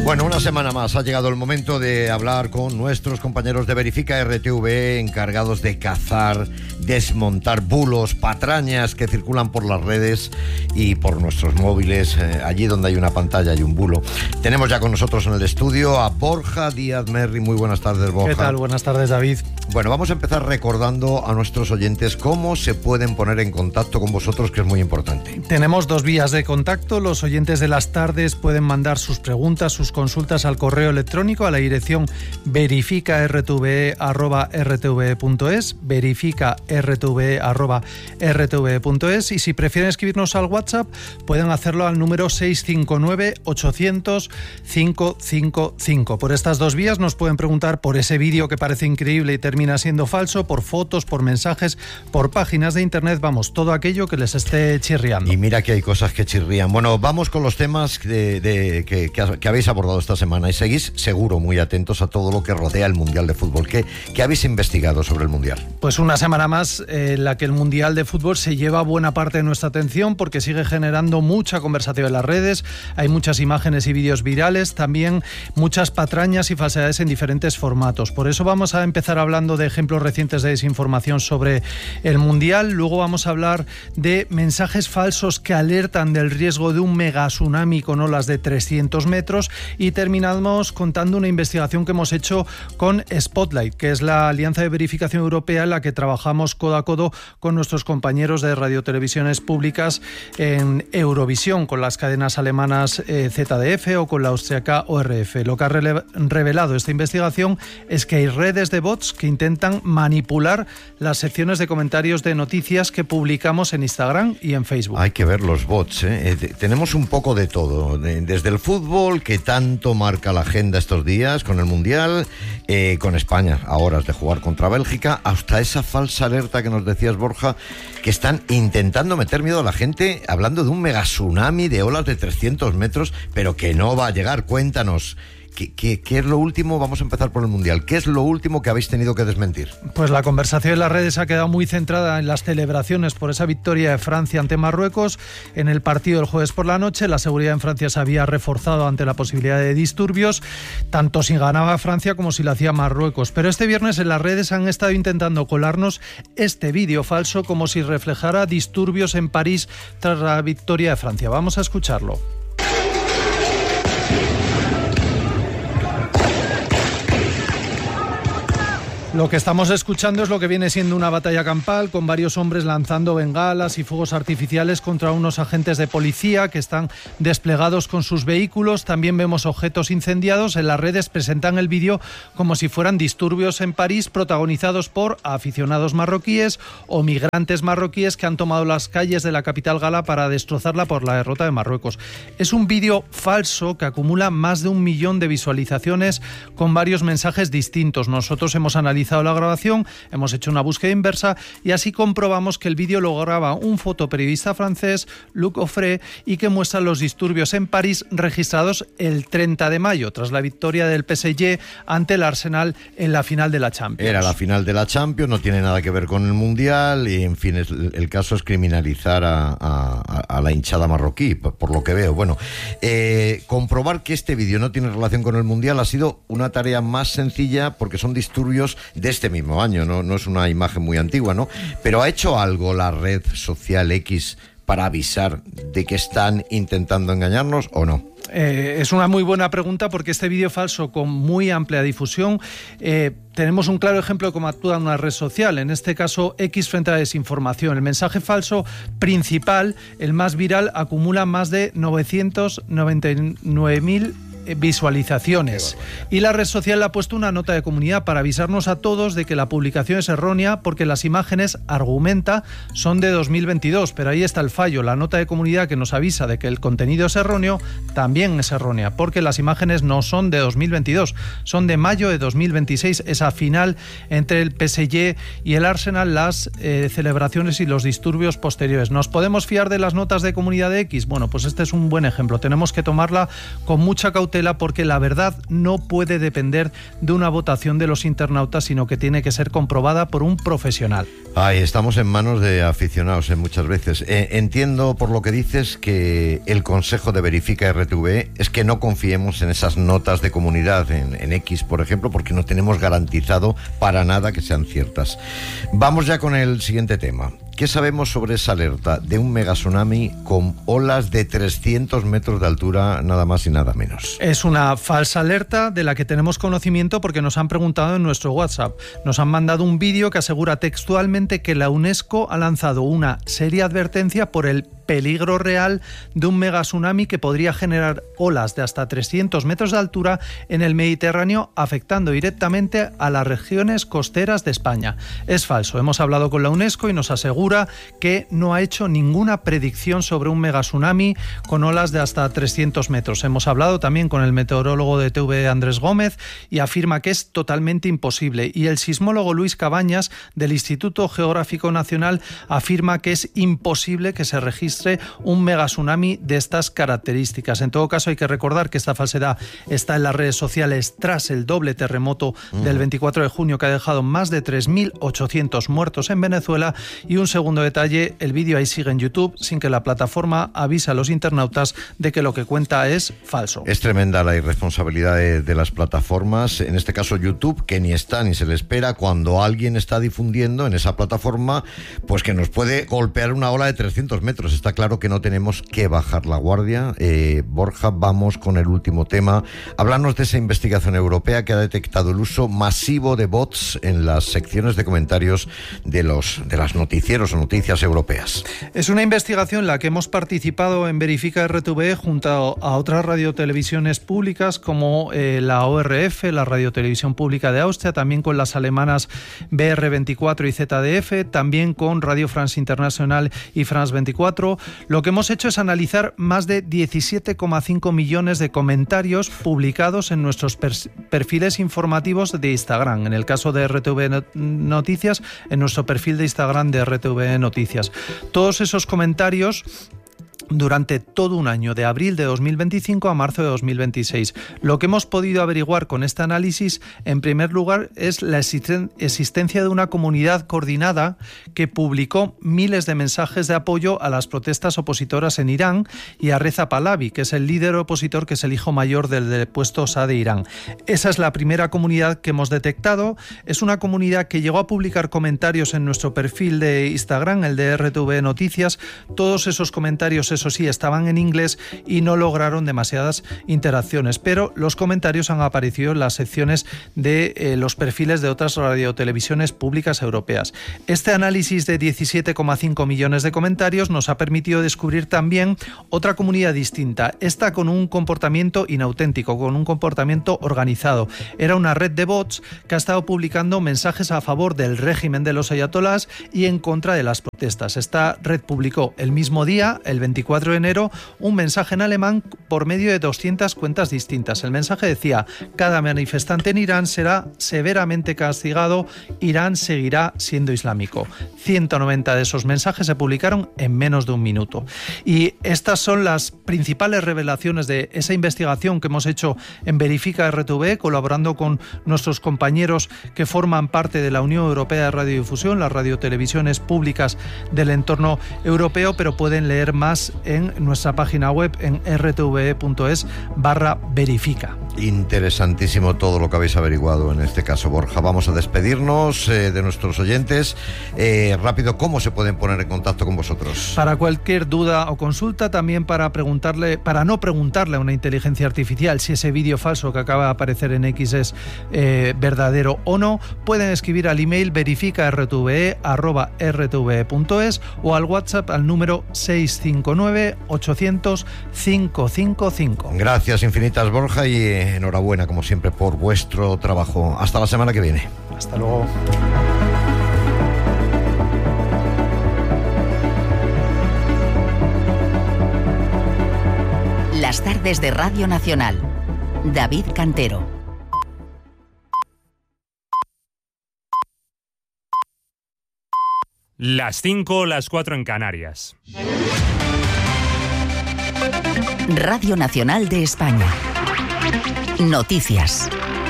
Bueno, una semana más ha llegado el momento de hablar con nuestros compañeros de Verifica RTV, encargados de cazar, desmontar bulos, patrañas que circulan por las redes y por nuestros móviles, allí donde hay una pantalla y un bulo. Tenemos ya con nosotros en el estudio a Borja Díaz Merri. Muy buenas tardes, Borja. ¿Qué tal? Buenas tardes, David. Bueno, vamos a empezar recordando a nuestros oyentes cómo se pueden poner en contacto con vosotros, que es muy importante. Tenemos dos vías de contacto. Los oyentes de las tardes pueden mandar sus preguntas, sus consultas al correo electrónico a la dirección verificartve@rtve.es, verificartve@rtve.es, y si prefieren escribirnos al WhatsApp pueden hacerlo al número 659-800-555. Por estas dos vías nos pueden preguntar por ese vídeo que parece increíble y termina siendo falso, por fotos, por mensajes, por páginas de internet, vamos, todo aquello que les esté chirriando. Y mira que hay cosas que chirrían. Bueno, vamos con los temas que habéis abordado esta semana, y seguís seguro muy atentos a todo lo que rodea el Mundial de Fútbol. ¿Qué habéis investigado sobre el Mundial? Pues una semana más en la que el Mundial de Fútbol se lleva buena parte de nuestra atención, porque sigue generando mucha conversación en las redes, hay muchas imágenes y vídeos virales, también muchas patrañas y falsedades en diferentes formatos. Por eso vamos a empezar hablando de ejemplos recientes de desinformación sobre el Mundial. Luego vamos a hablar de mensajes falsos que alertan del riesgo de un mega tsunami con olas de 300 metros. Y terminamos contando una investigación que hemos hecho con Spotlight, que es la alianza de verificación europea en la que trabajamos codo a codo con nuestros compañeros de radiotelevisiones públicas en Eurovisión, con las cadenas alemanas ZDF o con la austriaca ORF. Lo que ha revelado esta investigación es que hay redes de bots que intentan manipular las secciones de comentarios de noticias que publicamos en Instagram y en Facebook. Hay que ver los bots, tenemos un poco de todo, desde el fútbol, que tanto marca la agenda estos días con el Mundial, con España a horas de jugar contra Bélgica, hasta esa falsa alerta que nos decías, Borja, que están intentando meter miedo a la gente hablando de un mega tsunami de olas de 300 metros, pero que no va a llegar. Cuéntanos. ¿Qué es lo último? Vamos a empezar por el Mundial. ¿Qué es lo último que habéis tenido que desmentir? Pues la conversación en las redes ha quedado muy centrada en las celebraciones por esa victoria de Francia ante Marruecos. En el partido del jueves por la noche, la seguridad en Francia se había reforzado ante la posibilidad de disturbios, tanto si ganaba Francia como si lo hacía Marruecos. Pero este viernes en las redes han estado intentando colarnos este vídeo falso como si reflejara disturbios en París tras la victoria de Francia. Vamos a escucharlo. Lo que estamos escuchando es lo que viene siendo una batalla campal, con varios hombres lanzando bengalas y fuegos artificiales contra unos agentes de policía que están desplegados con sus vehículos. También vemos objetos incendiados. En las redes presentan el vídeo como si fueran disturbios en París protagonizados por aficionados marroquíes o migrantes marroquíes que han tomado las calles de la capital gala para destrozarla por la derrota de Marruecos. Es un vídeo falso que acumula más de 1 millón de visualizaciones con varios mensajes distintos. Nosotros hemos analizado la grabación, hemos hecho una búsqueda inversa y así comprobamos que el vídeo lo graba un fotoperiodista francés, Luc Offray, y que muestra los disturbios en París registrados el 30 de mayo, tras la victoria del PSG ante el Arsenal en la final de la Champions. Era la final de la Champions, no tiene nada que ver con el Mundial y, en fin, el caso es criminalizar a la hinchada marroquí, por lo que veo. Bueno, comprobar que este vídeo no tiene relación con el Mundial ha sido una tarea más sencilla porque son disturbios de este mismo año, no es una imagen muy antigua, ¿no? Pero ¿ha hecho algo la red social X para avisar de que están intentando engañarnos o no? Es una muy buena pregunta, porque este vídeo falso con muy amplia difusión, tenemos un claro ejemplo de cómo actúa una red social, en este caso X frente a la desinformación. El mensaje falso principal, el más viral, acumula más de 999.000 visualizaciones. Y la red social ha puesto una nota de comunidad para avisarnos a todos de que la publicación es errónea, porque las imágenes, argumenta, son de 2022. Pero ahí está el fallo. La nota de comunidad que nos avisa de que el contenido es erróneo también es errónea, porque las imágenes no son de 2022, son de mayo de 2026. Esa final entre el PSG y el Arsenal, las celebraciones y los disturbios posteriores. ¿Nos podemos fiar de las notas de comunidad de X? Bueno, pues este es un buen ejemplo. Tenemos que tomarla con mucha cautela cautela, porque la verdad no puede depender de una votación de los internautas, sino que tiene que ser comprobada por un profesional. Ay, estamos en manos de aficionados muchas veces. Entiendo por lo que dices que el consejo de Verifica RTV es que no confiemos en esas notas de comunidad en X, por ejemplo, porque no tenemos garantizado para nada que sean ciertas. Vamos ya con el siguiente tema. ¿Qué sabemos sobre esa alerta de un megatsunami con olas de 300 metros de altura, nada más y nada menos? Es una falsa alerta de la que tenemos conocimiento porque nos han preguntado en nuestro WhatsApp. Nos han mandado un vídeo que asegura textualmente que la UNESCO ha lanzado una seria advertencia por el peligro real de un megatsunami que podría generar olas de hasta 300 metros de altura en el Mediterráneo, afectando directamente a las regiones costeras de España. Es falso. Hemos hablado con la UNESCO y nos asegura que no ha hecho ninguna predicción sobre un megatsunami con olas de hasta 300 metros. Hemos hablado también con el meteorólogo de TV, Andrés Gómez, y afirma que es totalmente imposible. Y el sismólogo Luis Cabañas, del Instituto Geográfico Nacional, afirma que es imposible que se registre un megatsunami de estas características. En todo caso, hay que recordar que esta falsedad está en las redes sociales tras el doble terremoto del 24 de junio que ha dejado más de 3.800 muertos en Venezuela. Y un segundo detalle, el vídeo ahí sigue en YouTube sin que la plataforma avise a los internautas de que lo que cuenta es falso. Es tremenda la irresponsabilidad de las plataformas, en este caso YouTube, que ni está ni se le espera cuando alguien está difundiendo en esa plataforma, pues que nos puede golpear una ola de 300 metros. Está claro que no tenemos que bajar la guardia. Borja, vamos con el último tema. Háblanos de esa investigación europea que ha detectado el uso masivo de bots en las secciones de comentarios de las noticieros o noticias europeas. Es una investigación en la que hemos participado en Verifica RTV junto a otras radiotelevisiones públicas como la ORF, la Radiotelevisión Pública de Austria, también con las alemanas BR24 y ZDF, también con Radio France International y France 24. Lo que hemos hecho es analizar más de 17,5 millones de comentarios publicados en nuestros perfiles informativos de Instagram. En el caso de RTV Noticias, en nuestro perfil de Instagram de RTV Noticias. Todos esos comentarios durante todo un año, de abril de 2025 a marzo de 2026. Lo que hemos podido averiguar con este análisis, en primer lugar, es la existencia de una comunidad coordinada que publicó miles de mensajes de apoyo a las protestas opositoras en Irán y a Reza Pahlavi, que es el líder opositor, que es el hijo mayor del depuesto Shah de Irán. Esa es la primera comunidad que hemos detectado. Es una comunidad que llegó a publicar comentarios en nuestro perfil de Instagram, el de RTV Noticias. Todos esos comentarios, eso sí, estaban en inglés y no lograron demasiadas interacciones, pero los comentarios han aparecido en las secciones de los perfiles de otras radiotelevisiones públicas europeas. Este análisis de 17,5 millones de comentarios nos ha permitido descubrir también otra comunidad distinta, esta con un comportamiento inauténtico, con un comportamiento organizado. Era una red de bots que ha estado publicando mensajes a favor del régimen de los ayatolás y en contra de las protestas. Esta red publicó el mismo día, el 24 de enero, un mensaje en alemán por medio de 200 cuentas distintas. El mensaje decía: cada manifestante en Irán será severamente castigado, Irán seguirá siendo islámico. 190 de esos mensajes se publicaron en menos de un minuto. Y estas son las principales revelaciones de esa investigación que hemos hecho en Verifica RTV, colaborando con nuestros compañeros que forman parte de la Unión Europea de Radiodifusión, las radiotelevisiones públicas del entorno europeo, pero pueden leer más en nuestra página web en rtve.es/verifica. Interesantísimo todo lo que habéis averiguado en este caso, Borja. Vamos a despedirnos de nuestros oyentes. Rápido, ¿cómo se pueden poner en contacto con vosotros? Para cualquier duda o consulta, también para no preguntarle a una inteligencia artificial si ese vídeo falso que acaba de aparecer en X es verdadero o no, pueden escribir al email verificartve@rtve.es o al WhatsApp al número 659-800-555. Gracias infinitas, Borja, y enhorabuena, como siempre, por vuestro trabajo. Hasta la semana que viene. Hasta luego. Las tardes de Radio Nacional. David Cantero. Las 5, las 4 en Canarias. Radio Nacional de España. Noticias.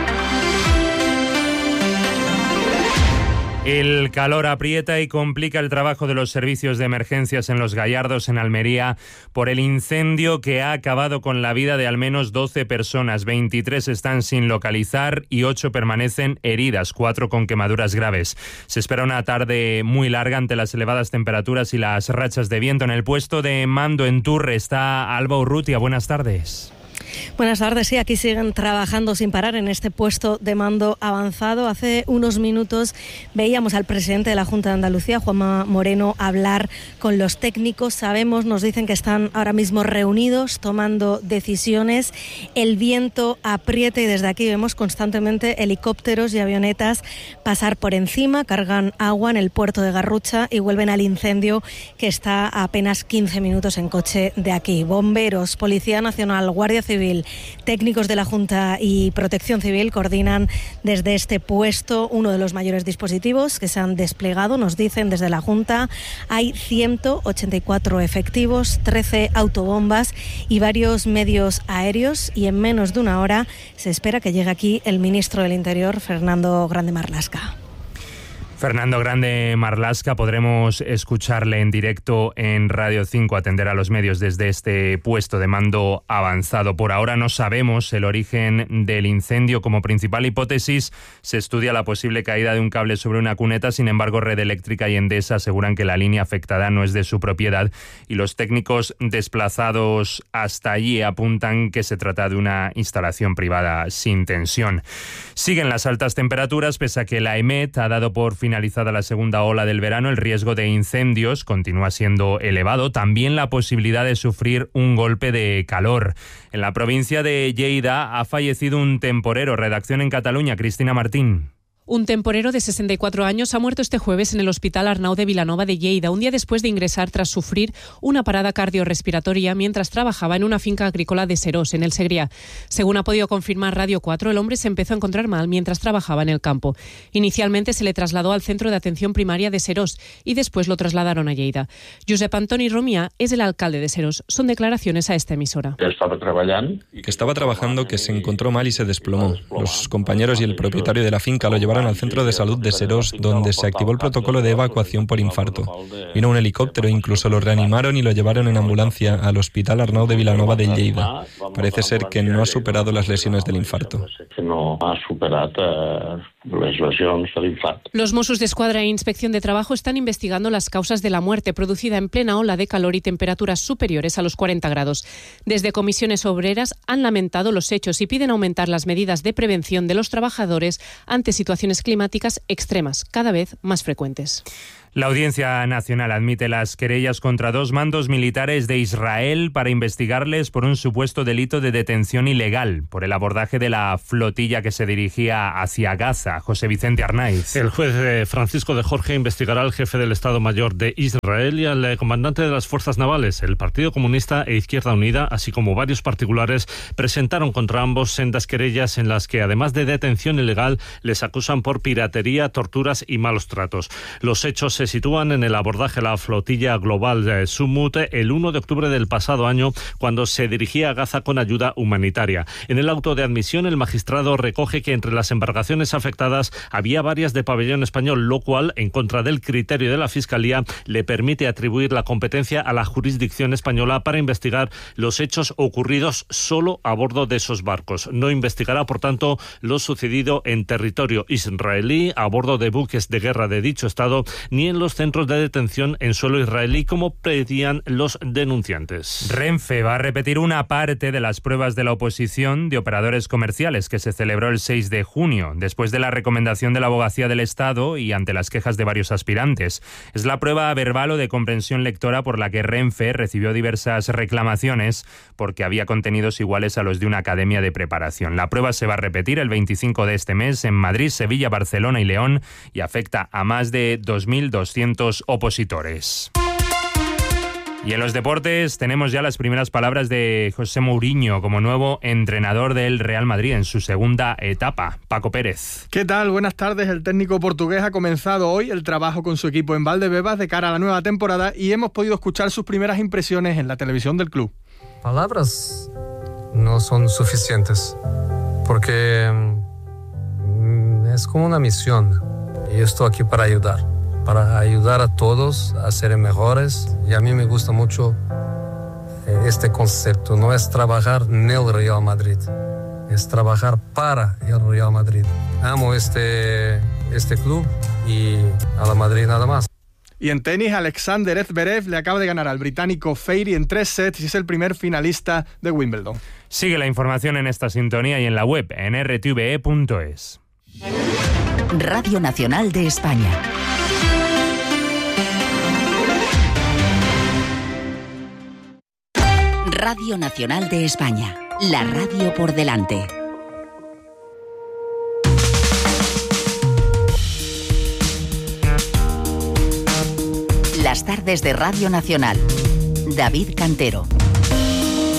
El calor aprieta y complica el trabajo de los servicios de emergencias en Los Gallardos, en Almería, por el incendio que ha acabado con la vida de al menos 12 personas. 23 están sin localizar y 8 permanecen heridas, 4 con quemaduras graves. Se espera una tarde muy larga ante las elevadas temperaturas y las rachas de viento. En el puesto de mando en Turre está Alba Urrutia. Buenas tardes. Buenas tardes, sí, aquí siguen trabajando sin parar en este puesto de mando avanzado. Hace unos minutos veíamos al presidente de la Junta de Andalucía, Juanma Moreno, hablar con los técnicos. Nos dicen que están ahora mismo reunidos tomando decisiones. El viento aprieta y desde aquí vemos constantemente helicópteros y avionetas pasar por encima, cargan agua en el puerto de Garrucha y vuelven al incendio que está a apenas 15 minutos en coche de aquí. Bomberos, Policía Nacional, Guardia Civil, técnicos de la Junta y Protección Civil coordinan desde este puesto uno de los mayores dispositivos que se han desplegado. Nos dicen desde la Junta hay 184 efectivos, 13 autobombas y varios medios aéreos, y en menos de una hora se espera que llegue aquí el ministro del Interior, Fernando Grande Marlaska. Fernando Grande Marlaska, podremos escucharle en directo en Radio 5, atender a los medios desde este puesto de mando avanzado. Por ahora no sabemos el origen del incendio. Como principal hipótesis se estudia la posible caída de un cable sobre una cuneta. Sin embargo, Red Eléctrica y Endesa aseguran que la línea afectada no es de su propiedad y los técnicos desplazados hasta allí apuntan que se trata de una instalación privada sin tensión. Siguen las altas temperaturas, pese a que la EMET ha dado por finalizada la segunda ola del verano. El riesgo de incendios continúa siendo elevado. También la posibilidad de sufrir un golpe de calor. En la provincia de Lleida ha fallecido un temporero. Redacción en Cataluña, Cristina Martín. Un temporero de 64 años ha muerto este jueves en el Hospital Arnau de Vilanova de Lleida, un día después de ingresar tras sufrir una parada cardiorrespiratoria mientras trabajaba en una finca agrícola de Serós, en el Segrià. Según ha podido confirmar Radio 4, el hombre se empezó a encontrar mal mientras trabajaba en el campo. Inicialmente se le trasladó al Centro de Atención Primaria de Serós y después lo trasladaron a Lleida. Josep Antoni Romià es el alcalde de Serós. Son declaraciones a esta emisora. Que estaba trabajando, que se encontró mal y se desplomó. Los compañeros y el propietario de la finca lo llevaron al centro de salud de Serós, donde se activó el protocolo de evacuación por infarto. Vino un helicóptero, incluso lo reanimaron y lo llevaron en ambulancia al Hospital Arnau de Vilanova de Lleida. Parece ser que no ha superado las lesiones del infarto. Los Mossos d'Esquadra e Inspección de Trabajo están investigando las causas de la muerte producida en plena ola de calor y temperaturas superiores a los 40 grados. Desde comisiones obreras han lamentado los hechos y piden aumentar las medidas de prevención de los trabajadores ante situaciones climáticas extremas, cada vez más frecuentes. La Audiencia Nacional admite las querellas contra 2 mandos militares de Israel para investigarles por un supuesto delito de detención ilegal por el abordaje de la flotilla que se dirigía hacia Gaza. José Vicente Arnaiz. El juez Francisco de Jorge investigará al jefe del Estado Mayor de Israel y al comandante de las Fuerzas Navales. El Partido Comunista e Izquierda Unida, así como varios particulares, presentaron contra ambos sendas querellas en las que, además de detención ilegal, les acusan por piratería, torturas y malos tratos. Los hechos se sitúan en el abordaje de la flotilla global de Sumut el 1 de octubre del pasado año, cuando se dirigía a Gaza con ayuda humanitaria. En el auto de admisión, el magistrado recoge que entre las embarcaciones afectadas había varias de pabellón español, lo cual, en contra del criterio de la Fiscalía, le permite atribuir la competencia a la jurisdicción española para investigar los hechos ocurridos solo a bordo de esos barcos. No investigará, por tanto, lo sucedido en territorio israelí, a bordo de buques de guerra de dicho Estado, ni en los centros de detención en suelo israelí, como pedían los denunciantes. Renfe va a repetir una parte de las pruebas de la oposición de operadores comerciales que se celebró el 6 de junio, después de la recomendación de la Abogacía del Estado y ante las quejas de varios aspirantes. Es la prueba verbal o de comprensión lectora por la que Renfe recibió diversas reclamaciones porque había contenidos iguales a los de una academia de preparación. La prueba se va a repetir el 25 de este mes en Madrid, Sevilla, Barcelona y León y afecta a más de 2.200 opositores. Y en los deportes tenemos ya las primeras palabras de José Mourinho como nuevo entrenador del Real Madrid en su segunda etapa. Paco Pérez. ¿Qué tal? Buenas tardes. El técnico portugués ha comenzado hoy el trabajo con su equipo en Valdebebas de cara a la nueva temporada y hemos podido escuchar sus primeras impresiones en la televisión del club. Palabras no son suficientes, porque es como una misión. Y estoy aquí para ayudar a todos a ser mejores. Y a mí me gusta mucho este concepto. No es trabajar en el Real Madrid, es trabajar para el Real Madrid. Amo este club y a la Madrid nada más. Y en tenis, Alexander Zverev le acaba de ganar al británico Feiry en 3 sets y es el primer finalista de Wimbledon. Sigue la información en esta sintonía y en la web en rtve.es. Radio Nacional de España. Radio Nacional de España. La radio por delante. Las tardes de Radio Nacional. David Cantero.